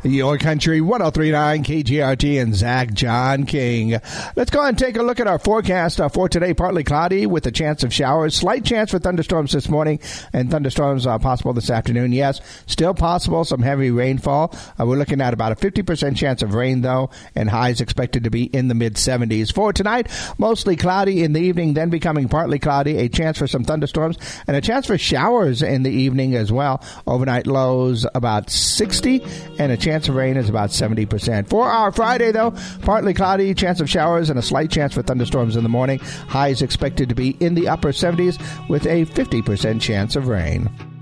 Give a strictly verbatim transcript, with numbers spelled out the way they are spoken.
Your Country one oh three point nine K G R T and Zach John King. Let's go ahead and take a look at our forecast uh, for today. Partly cloudy with a chance of showers. Slight chance for thunderstorms this morning and thunderstorms uh, possible this afternoon. Yes, still possible. Some heavy rainfall. Uh, we're looking at about a fifty percent chance of rain, though, and highs expected to be in the mid seventies. For tonight, mostly cloudy in the evening, then becoming partly cloudy. A chance for some thunderstorms and a chance for showers in the evening as well. Overnight lows about sixty and a chance of rain is about seventy percent. For our Friday, though, partly cloudy, chance of showers, and a slight chance for thunderstorms in the morning. Highs expected to be in the upper seventies with a fifty percent chance of rain.